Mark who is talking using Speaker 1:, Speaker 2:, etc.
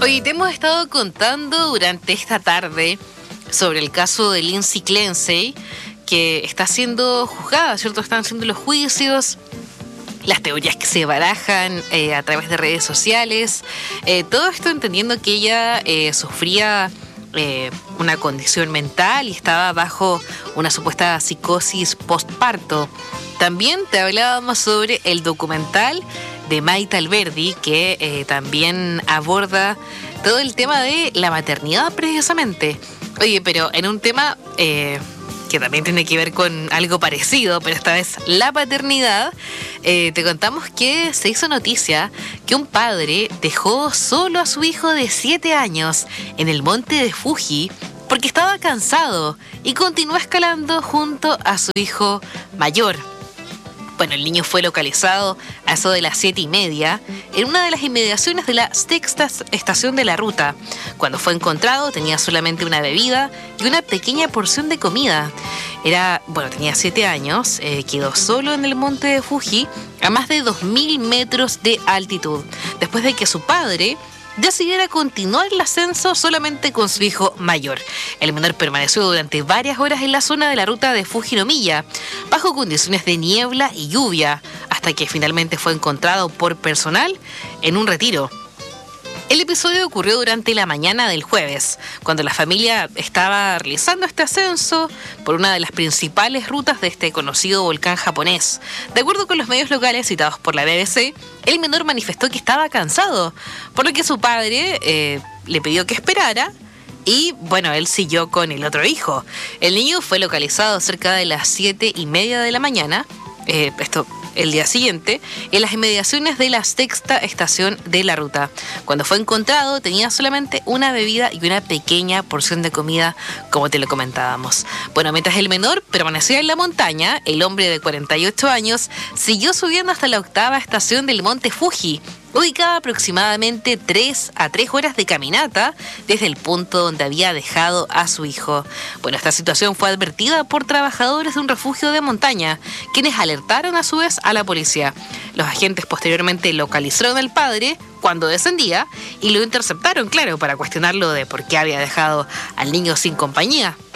Speaker 1: Oye, te hemos estado contando durante esta tarde sobre el caso de Lindsay Clancy, que está siendo juzgada, ¿cierto? Están haciendo los juicios, las teorías que se barajan a través de redes sociales, todo esto entendiendo que ella sufría una condición mental y estaba bajo una supuesta psicosis postparto. También te hablábamos sobre el documental de Maite Alberdi, que también aborda todo el tema de la maternidad precisamente. Oye, pero en un tema que también tiene que ver con algo parecido, pero esta vez la paternidad, te contamos que se hizo noticia que un padre dejó solo a su hijo de 7 años en el monte de Fuji porque estaba cansado y continuó escalando junto a su hijo mayor. Bueno, el niño fue localizado a eso de las 7:30 en una de las inmediaciones de la sexta estación de la ruta. Cuando fue encontrado tenía solamente una bebida y una pequeña porción de comida. Tenía 7 años, quedó solo en el monte de Fuji a más de 2.000 metros de altitud, después de que su padre decidiera continuar el ascenso solamente con su hijo mayor. El menor permaneció durante varias horas en la zona de la ruta de Fujinomiya, bajo condiciones de niebla y lluvia, hasta que finalmente fue encontrado por personal en un retiro. El episodio ocurrió durante la mañana del jueves, cuando la familia estaba realizando este ascenso por una de las principales rutas de este conocido volcán japonés. De acuerdo con los medios locales citados por la BBC, el menor manifestó que estaba cansado, por lo que su padre le pidió que esperara y, él siguió con el otro hijo. El niño fue localizado cerca de las 7:30 de la mañana, el día siguiente, en las inmediaciones de la sexta estación de la ruta. Cuando fue encontrado tenía solamente una bebida y una pequeña porción de comida, como te lo comentábamos. Mientras el menor permanecía en la montaña, el hombre de 48 años siguió subiendo hasta la 8ª estación del monte Fuji, ubicada aproximadamente 3 a 3 horas de caminata desde el punto donde había dejado a su hijo. Esta situación fue advertida por trabajadores de un refugio de montaña, quienes alertaron a su vez a la policía. Los agentes posteriormente localizaron al padre cuando descendía y lo interceptaron, para cuestionarlo de por qué había dejado al niño sin compañía.